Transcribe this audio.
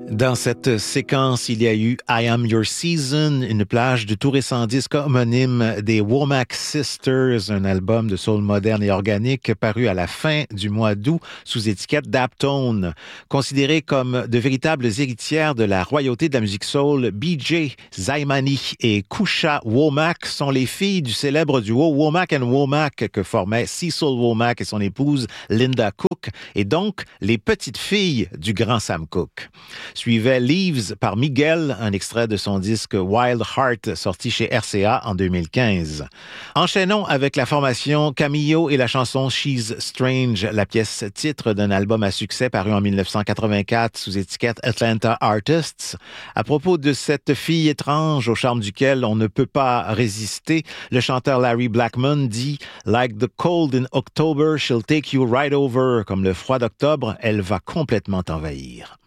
Dans cette séquence, il y a eu I Am Your Season, une plage du tout récent disque homonyme des Womack Sisters, un album de soul moderne et organique paru à la fin du mois d'août sous étiquette Daptone. Considérées comme de véritables héritières de la royauté de la musique soul, BJ Zaimani et Kusha Womack sont les filles du célèbre duo Womack and Womack que formaient Cecil Womack et son épouse Linda Cook, et donc les petites filles du grand Sam Cooke. Suivait Leaves par Miguel, un extrait de son disque Wild Heart sorti chez RCA en 2015. Enchaînons avec la formation Camillo et la chanson She's Strange, la pièce titre d'un album à succès paru en 1984 sous étiquette Atlanta Artists. À propos de cette fille étrange au charme duquel on ne peut pas résister, le chanteur Larry Blackmon dit « Like the cold in October, she'll take you right over ». Comme le froid d'octobre, elle va complètement t'envahir.